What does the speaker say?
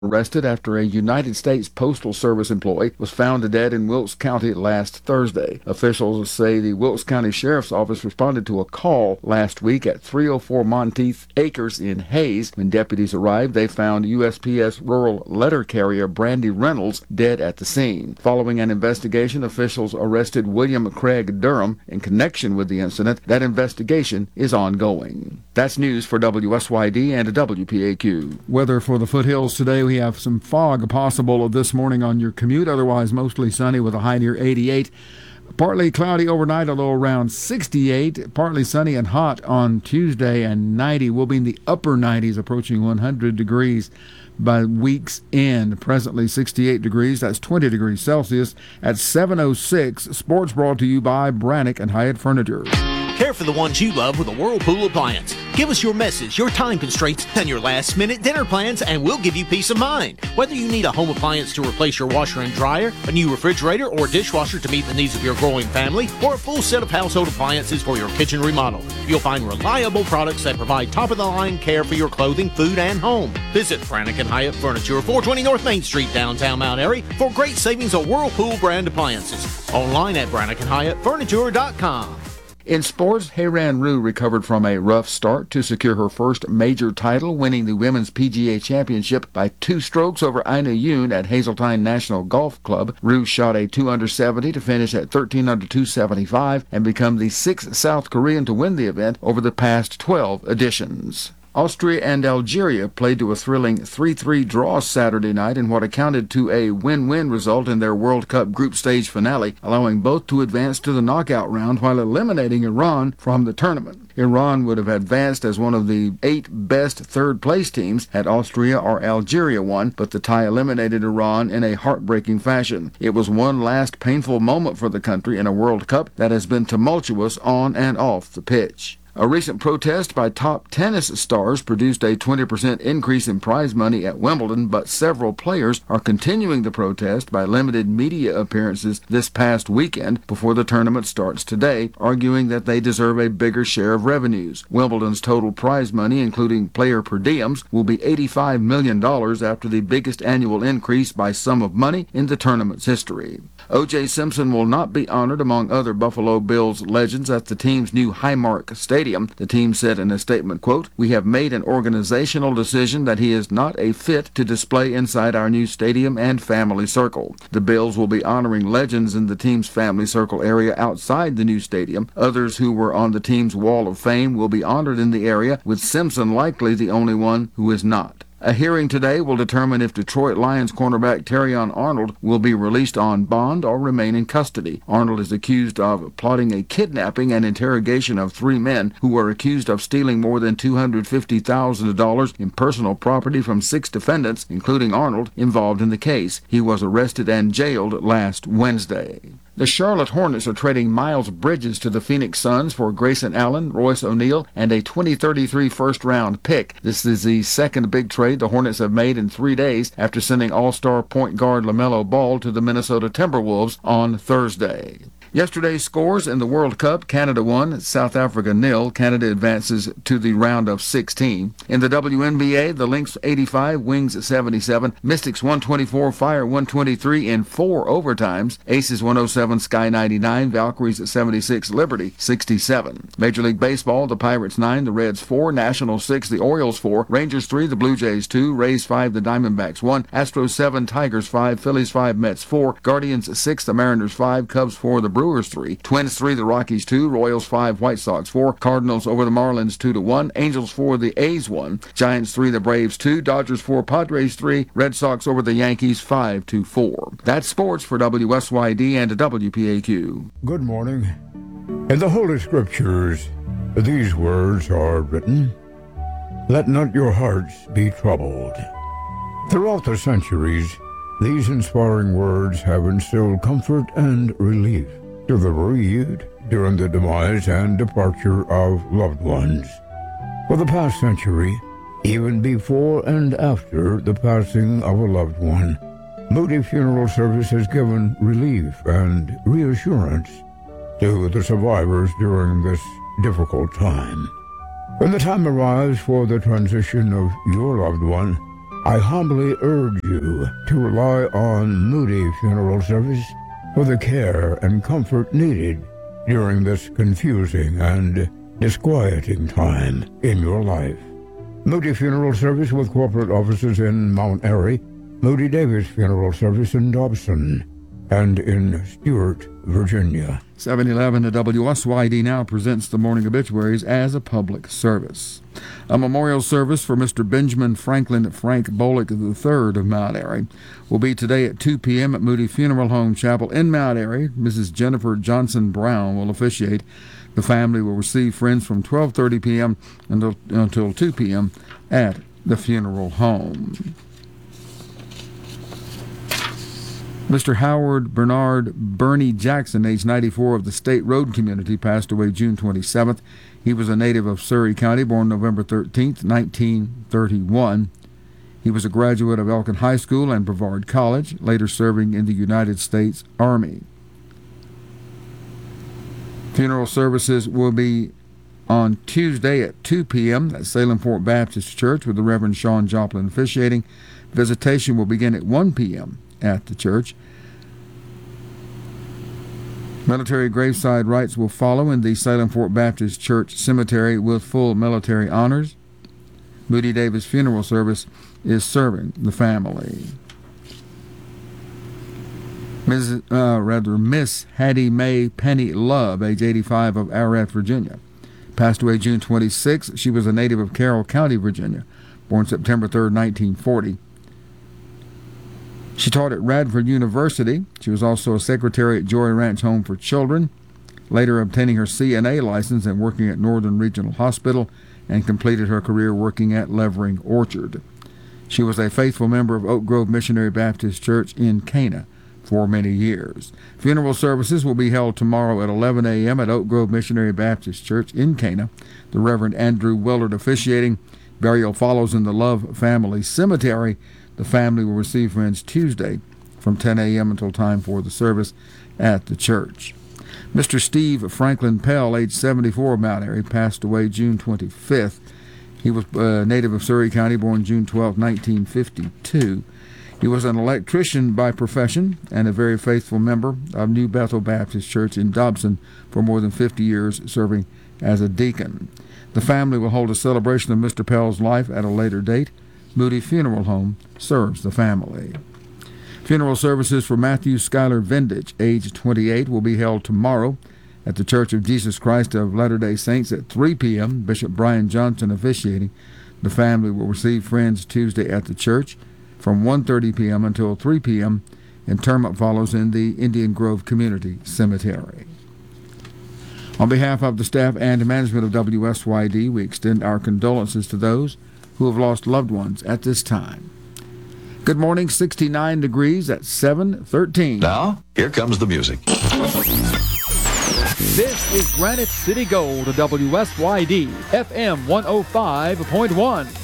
arrested after a United States Postal Service employee was found dead in Wilkes County last Thursday. Officials say the Wilkes County Sheriff's Office responded to a call last week at 304 Monteith Acres in Hayes. When deputies arrived, they found USPS rural letter carrier Brandy Reynolds dead at the scene. Following an investigation, officials arrested William Craig Durham in connection with the incident. That investigation is ongoing. That's news for WSYD and WPAQ. Weather for the foothills today. We have some fog possible this morning on your commute, otherwise mostly sunny with a high near 88. Partly cloudy overnight, a low around 68. Partly sunny and hot on Tuesday, and 90. We'll be in the upper 90s, approaching 100 degrees by week's end. Presently 68 degrees. That's 20 degrees Celsius at 7:06. Sports brought to you by Brannick and Hyatt Furniture. Care for the ones you love with a Whirlpool appliance. Give us your message, your time constraints, and your last-minute dinner plans, and we'll give you peace of mind. Whether you need a home appliance to replace your washer and dryer, a new refrigerator or dishwasher to meet the needs of your growing family, or a full set of household appliances for your kitchen remodel, you'll find reliable products that provide top-of-the-line care for your clothing, food, and home. Visit Brannick and Hyatt Furniture, 420 North Main Street, downtown Mount Airy, for great savings on Whirlpool brand appliances. Online at BrannickandHyattFurniture.com. In sports, Heyran Rue recovered from a rough start to secure her first major title, winning the Women's PGA Championship by 2 strokes over Ina Yoon at Hazeltine National Golf Club. Rue shot a 2-under-70 to finish at 13-under-275 and become the 6th South Korean to win the event over the past 12 editions. Austria and Algeria played to a thrilling 3-3 draw Saturday night in what accounted to a win-win result in their World Cup group stage finale, allowing both to advance to the knockout round while eliminating Iran from the tournament. Iran would have advanced as one of the 8 best third-place teams had Austria or Algeria won, but the tie eliminated Iran in a heartbreaking fashion. It was one last painful moment for the country in a World Cup that has been tumultuous on and off the pitch. A recent protest by top tennis stars produced a 20% increase in prize money at Wimbledon, but several players are continuing the protest by limited media appearances this past weekend before the tournament starts today, arguing that they deserve a bigger share of revenues. Wimbledon's total prize money, including player per diems, will be $85 million after the biggest annual increase by sum of money in the tournament's history. O.J. Simpson will not be honored among other Buffalo Bills legends at the team's new Highmark Stadium. The team said in a statement, quote, "We have made an organizational decision that he is not a fit to display inside our new stadium and family circle. The Bills will be honoring legends in the team's family circle area outside the new stadium. Others who were on the team's wall of fame will be honored in the area, with Simpson likely the only one who is not." A hearing today will determine if Detroit Lions cornerback Terrion Arnold will be released on bond or remain in custody. Arnold is accused of plotting a kidnapping and interrogation of 3 men who were accused of stealing more than $250,000 in personal property from 6 defendants, including Arnold, involved in the case. He was arrested and jailed last Wednesday. The Charlotte Hornets are trading Miles Bridges to the Phoenix Suns for Grayson Allen, Royce O'Neal, and a 2033 first-round pick. This is the second big trade the Hornets have made in 3 days after sending all-star point guard LaMelo Ball to the Minnesota Timberwolves on Thursday. Yesterday's scores in the World Cup: Canada 1, South Africa 0. Canada advances to the round of 16. In the WNBA, the Lynx 85, Wings 77, Mystics 124, Fire 123 in 4 overtimes, Aces 107, Sky 99, Valkyries 76, Liberty 67. Major League Baseball: the Pirates 9, the Reds 4, Nationals 6, the Orioles 4, Rangers 3, the Blue Jays 2, Rays 5, the Diamondbacks 1, Astros 7, Tigers 5, Phillies 5, Mets 4, Guardians 6, the Mariners 5, Cubs 4, the Brewers 3, Twins 3, the Rockies 2, Royals 5, White Sox 4, Cardinals over the Marlins 2-1, Angels 4, the A's 1, Giants 3, the Braves 2, Dodgers 4, Padres 3, Red Sox over the Yankees 5-4. That's sports for WSYD and WPAQ. Good morning. In the Holy Scriptures, these words are written, "Let not your hearts be troubled." Throughout the centuries, these inspiring words have instilled comfort and relief to the bereaved during the demise and departure of loved ones. For the past century, even before and after the passing of a loved one, Moody Funeral Service has given relief and reassurance to the survivors during this difficult time. When the time arrives for the transition of your loved one, I humbly urge you to rely on Moody Funeral Service for the care and comfort needed during this confusing and disquieting time in your life. Moody Funeral Service with corporate offices in Mount Airy, Moody Davis Funeral Service in Dobson, and in Stewart, Virginia. 711 to WSYD now presents the morning obituaries as a public service. A memorial service for Mr. Benjamin Franklin Frank Bolick III of Mount Airy will be today at 2 p.m. at Moody Funeral Home Chapel in Mount Airy. Mrs. Jennifer Johnson Brown will officiate. The family will receive friends from 12:30 p.m. until 2 p.m. at the funeral home. Mr. Howard Bernard Bernie Jackson, age 94, of the State Road community, passed away June 27th. He was a native of Surry County, born November 13th, 1931. He was a graduate of Elkin High School and Brevard College, later serving in the United States Army. Funeral services will be on Tuesday at 2 p.m. at Salem Fort Baptist Church with the Reverend Sean Joplin officiating. Visitation will begin at 1 p.m. at the church. Military graveside rites will follow in the Salem Fort Baptist Church Cemetery with full military honors. Moody Davis Funeral Service is serving the family. Miss Hattie Mae Penny Love, age 85, of Ararat, Virginia, passed away June 26. She was a native of Carroll County, Virginia, born September 3, 1940. She taught at Radford University. She was also a secretary at Joy Ranch Home for Children, later obtaining her CNA license and working at Northern Regional Hospital, and completed her career working at Levering Orchard. She was a faithful member of Oak Grove Missionary Baptist Church in Cana for many years. Funeral services will be held tomorrow at 11 a.m. at Oak Grove Missionary Baptist Church in Cana. The Reverend Andrew Willard officiating. Burial follows in the Love Family Cemetery. The family will receive friends Tuesday from 10 a.m. until time for the service at the church. Mr. Steve Franklin Pell, age 74, of Mount Airy, passed away June 25th. He was a native of Surry County, born June 12, 1952. He was an electrician by profession and a very faithful member of New Bethel Baptist Church in Dobson for more than 50 years, serving as a deacon. The family will hold a celebration of Mr. Pell's life at a later date. Moody Funeral Home serves the family. Funeral services for Matthew Schuyler Vendage, age 28, will be held tomorrow at the Church of Jesus Christ of Latter-day Saints at 3 p.m., Bishop Brian Johnson officiating. The family will receive friends Tuesday at the church from 1:30 p.m. until 3 p.m. Interment follows in the Indian Grove Community Cemetery. On behalf of the staff and management of WSYD, we extend our condolences to those who have lost loved ones at this time. Good morning, 69 degrees at 7:13. Now, here comes the music. This is Granite City Gold, WSYD, FM 105.1.